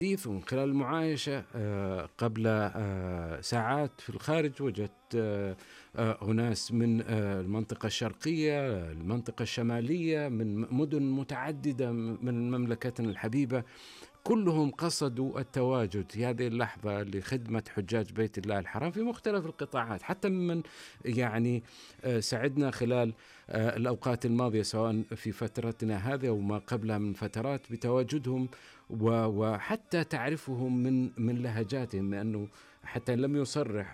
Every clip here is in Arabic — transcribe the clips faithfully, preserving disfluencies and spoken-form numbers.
الحديث ومن خلال المعايشة آه، قبل آه، ساعات في الخارج وجدت آه، آه، أناس من آه، المنطقة الشرقية، المنطقة الشمالية، من مدن متعددة من مملكتنا الحبيبة، كلهم قصدوا التواجد في هذه اللحظة لخدمة حجاج بيت الله الحرام في مختلف القطاعات، حتى من يعني آه، سعدنا خلال آه، الأوقات الماضية سواء في فترتنا هذه أو ما قبلها من فترات بتواجدهم، و- وحتى تعرفهم من من لهجاتهم، لأنه حتى لم يصرح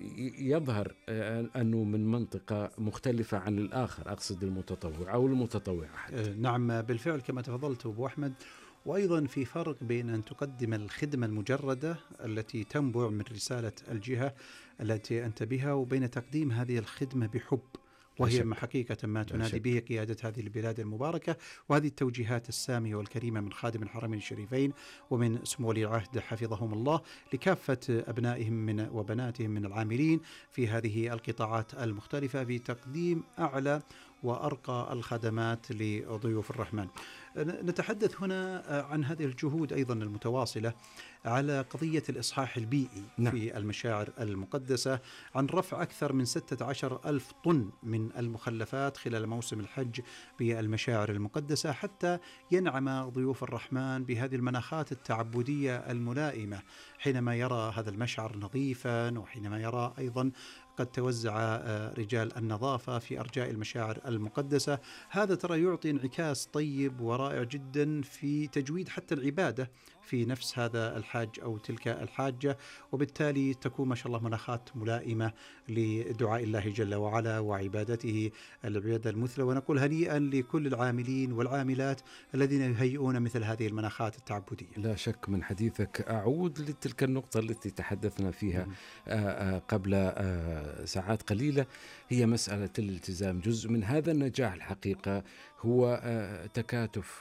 يظهر آه، أنه من منطقة مختلفة عن الآخر، أقصد المتطوع أو المتطوعة حتى. آه، نعم بالفعل كما تفضلت أبو أحمد. وأيضا في فرق بين أن تقدم الخدمة المجردة التي تنبع من رسالة الجهة التي أنت بها، وبين تقديم هذه الخدمة بحب، لا وهي ما شك. حقيقة ما لا تنادي شك. به قيادة هذه البلاد المباركة. وهذه التوجيهات السامية والكريمة من خادم الحرمين الشريفين ومن سمو ولي العهد حفظهم الله لكافة أبنائهم من وبناتهم من العاملين في هذه القطاعات المختلفة في تقديم أعلى وأرقى الخدمات لضيوف الرحمن. نتحدث هنا عن هذه الجهود أيضا المتواصلة على قضية الإصحاح البيئي نعم. في المشاعر المقدسة، عن رفع أكثر من ستة عشر ألف طن من المخلفات خلال موسم الحج بالمشاعر المقدسة، حتى ينعم ضيوف الرحمن بهذه المناخات التعبدية الملائمة حينما يرى هذا المشعر نظيفا، وحينما يرى أيضا قد توزع رجال النظافة في أرجاء المشاعر المقدسة. هذا ترى يعطي انعكاس طيب ورائع جدا في تجويد حتى العبادة في نفس هذا الحاج أو تلك الحاجة، وبالتالي تكون ما شاء الله مناخات ملائمة لدعاء الله جل وعلا وعبادته العبادة المثلى. ونقول هنيئا لكل العاملين والعاملات الذين يهيئون مثل هذه المناخات التعبدية. لا شك. من حديثك أعود لتلك النقطة التي تحدثنا فيها آه، آه، قبل آه، ساعات قليلة، هي مسألة الالتزام. جزء من هذا النجاح الحقيقة هو آه، تكاتف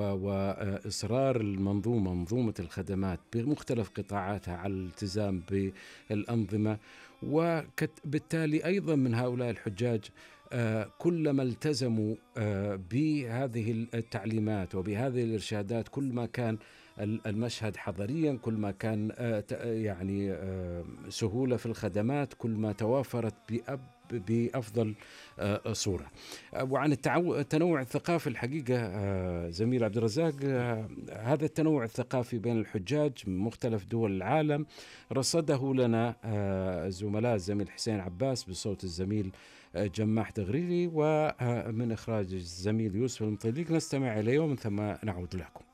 وإصرار المنظومة، منظومة الخدمات بمختلف قطاعاتها على الالتزام بالأنظمة، وبالتالي أيضا من هؤلاء الحجاج آه، كلما التزموا آه، بهذه التعليمات وبهذه الإرشادات، كل ما كان المشهد حضريا، كل ما كان آه، ت- يعني آه، سهولة في الخدمات، كل ما توافرت بأب بأفضل آه، صورة. آه، وعن التعو- التنوع الثقافي الحقيقة آه، زميل عبد الرزاق، آه، هذا التنوع الثقافي بين الحجاج من مختلف دول العالم رصده لنا آه، زملاء الزميل حسين عباس بصوت الزميل آه، جماح تغريري، ومن إخراج الزميل يوسف المطيليق. نستمع إليه ومن ثم نعود لكم.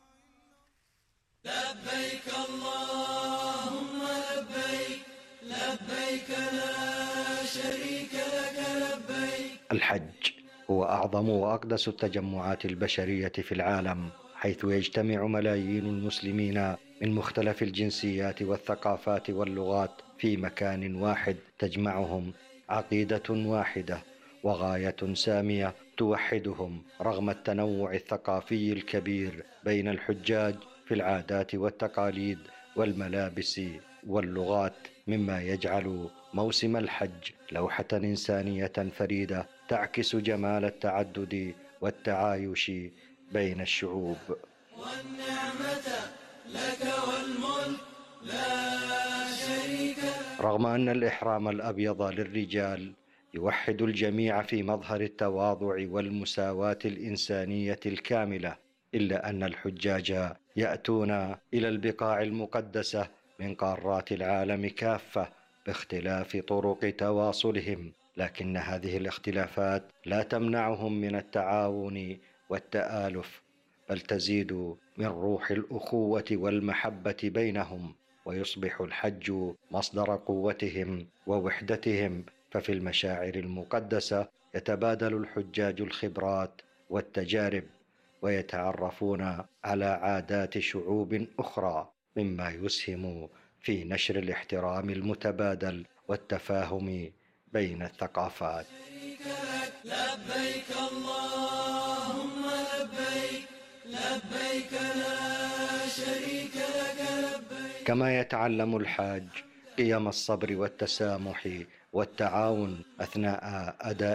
لبيك اللهم لبيك، لبيك لا شريك لك لبيك. الحج هو أعظم وأقدس التجمعات البشرية في العالم، حيث يجتمع ملايين المسلمين من مختلف الجنسيات والثقافات واللغات في مكان واحد تجمعهم عقيدة واحدة وغاية سامية توحدهم، رغم التنوع الثقافي الكبير بين الحجاج في العادات والتقاليد والملابس واللغات، مما يجعل موسم الحج لوحة إنسانية فريدة تعكس جمال التعدد والتعايش بين الشعوب. والنعمة لك والملك لا شريك لك. رغم أن الإحرام الأبيض للرجال يوحد الجميع في مظهر التواضع والمساواة الإنسانية الكاملة، إلا أن الحجاج يأتون إلى البقاع المقدسة من قارات العالم كافة باختلاف طرق تواصلهم، لكن هذه الاختلافات لا تمنعهم من التعاون والتآلف، بل تزيد من روح الأخوة والمحبة بينهم، ويصبح الحج مصدر قوتهم ووحدتهم. ففي المشاعر المقدسة يتبادل الحجاج الخبرات والتجارب، ويتعرفون على عادات شعوب أخرى، مما يسهم في نشر الاحترام المتبادل والتفاهم بين الثقافات. لبيك اللهم لبيك، لبيك لا شريك لك لبيك. كما يتعلم الحاج قيم الصبر والتسامح والتعاون أثناء أداء